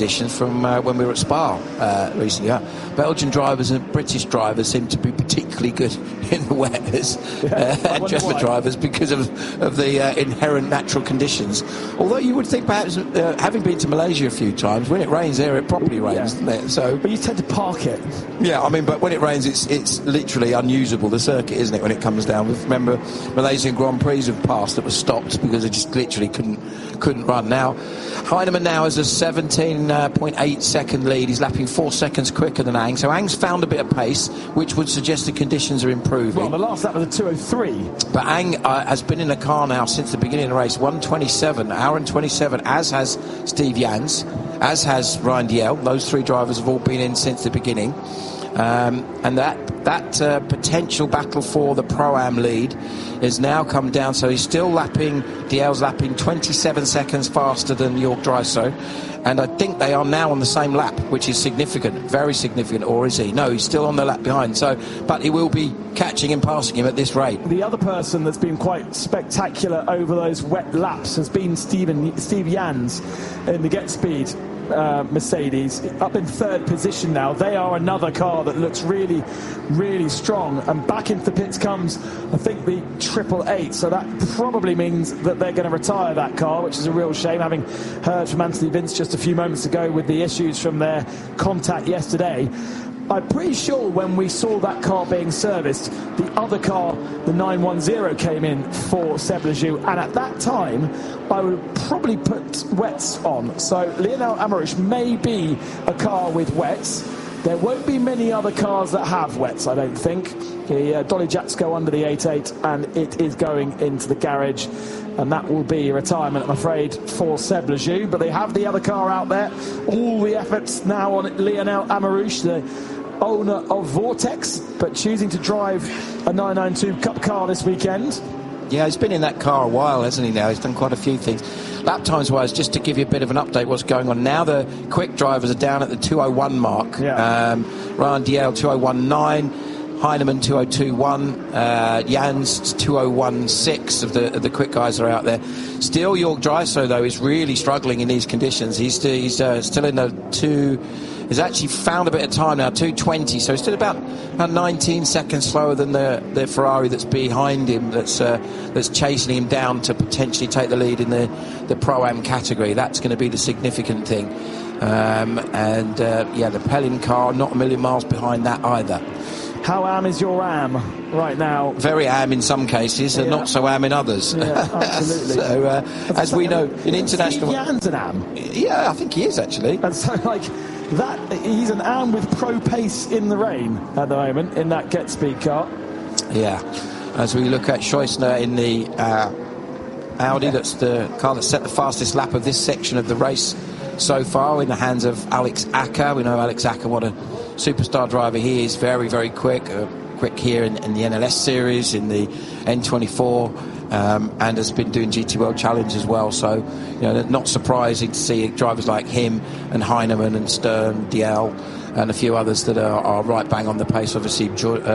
conditions from when we were at Spa recently. Belgian drivers and British drivers seem to be particularly good in the wet and German drivers because of the inherent natural conditions. Although you would think perhaps, having been to Malaysia a few times, when it rains there, it properly rains, doesn't it? So, but you tend to park it. Yeah, I mean, but when it rains, it's literally unusable, the circuit, isn't it, when it comes down? Remember, Malaysian Grand Prix have passed that was stopped because they just literally couldn't run. Now, Heinemann now has a 17.8 second lead. He's lapping 4 seconds quicker than Ang. So Ang's found a bit of pace, which would suggest the conditions are improving. Well, the last lap was a 2:03. But Ang has been in the car now since the beginning of the race. 1:27, hour and 27, as has Steve Jans, as has Ryan Diel. Those three drivers have all been in since the beginning. And that potential battle for the Pro-Am lead has now come down. So he's still Diel's lapping 27 seconds faster than Jörg Dreyso. And I think they are now on the same lap, which is significant, very significant. Or is he? No, he's still on the lap behind. But he will be catching and passing him at this rate. The other person that's been quite spectacular over those wet laps has been Steve Jans in the Get Speed Mercedes, up in third position now. They are another car that looks really, really strong. And back into the pits comes, I think, the 888. So that probably means that they're going to retire that car, which is a real shame, having heard from Anthony Vince just a few moments ago with the issues from their contact yesterday. I'm pretty sure when we saw that car being serviced, the other car, the 910, came in for Seb Lejeune, and at that time I would probably put wets on. So Lionel Amarouche may be a car with wets. There won't be many other cars that have wets, I don't think. The Dolly Jacks go under the 88, and it is going into the garage, and that will be a retirement, I'm afraid, for Seb Lejeune. But they have the other car out there. All the efforts now on Lionel Amarouche, the owner of Vortex, but choosing to drive a 992 Cup car this weekend. Yeah, he's been in that car a while, hasn't he now? He's done quite a few things. Lap times wise, just to give you a bit of an update what's going on now, the quick drivers are down at the 201 mark. Ryan Diel 2019, Heinemann 2021, Jans 2016 of the quick guys are out there. Still, Jörg Dreyso though is really struggling in these conditions. He's still in the He's actually found a bit of time now, 2:20, so he's still about 19 seconds slower than the Ferrari that's behind him, that's chasing him down to potentially take the lead in the Pro-Am category. That's going to be the significant thing. The Pelin car, not a million miles behind that either. How am is your am right now? Very am in some cases, and not so am in others. Yeah, absolutely. So, as we know, in international... Steve Jans an am? Yeah, I think he is, actually. And so, that, he's an am with pro pace in the rain at the moment, in that Get Speed car. Yeah. As we look at Scheusner in the Audi, that's the car that set the fastest lap of this section of the race so far, in the hands of Alex Acker. We know Alex Acker, what a superstar driver he is, very, very quick here in the NLS series, in the N24, and has been doing GT World Challenge as well. So, not surprising to see drivers like him and Heinemann and Stern, Diel, and a few others that are right bang on the pace. Obviously,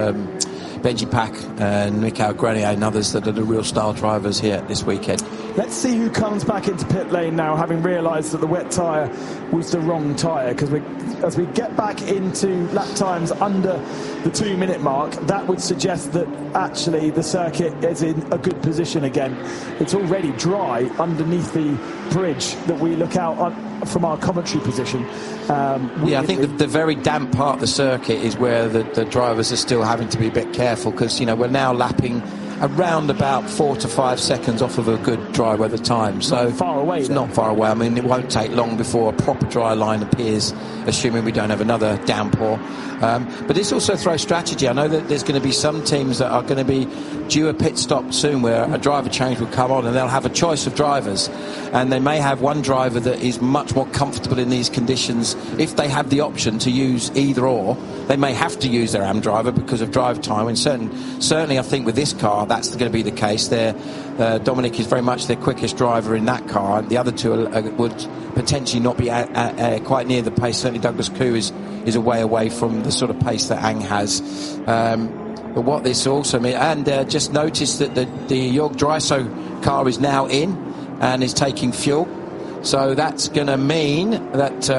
Benji Pack and Michael Grenier and others that are the real star drivers here this weekend. Let's see who comes back into pit lane now, having realised that the wet tyre was the wrong tyre, because as we get back into lap times under the 2-minute mark, that would suggest that actually the circuit is in a good position again. It's already dry underneath the bridge that we look out on from our commentary position. I think the very damp part of the circuit is where the drivers are still having to be a bit careful, because we're now lapping around about 4 to 5 seconds off of a good dry weather time. So far away. It's not far away. I mean, it won't take long before a proper dry line appears, assuming we don't have another downpour. But this also throws strategy. I know that there's going to be some teams that are going to be due a pit stop soon, where a driver change will come on, and they'll have a choice of drivers, and they may have one driver that is much more comfortable in these conditions. If they have the option to use either or, they may have to use their AM driver because of drive time. And certainly I think with this car that's going to be the case. Dominic is very much their quickest driver in that car. The other two would potentially not be quite near the pace. Certainly Douglas Koo is a way away from the sort of pace that Ang has. But what this also means, and just notice that the Jörg Dreyso car is now in and is taking fuel. So that's going to mean that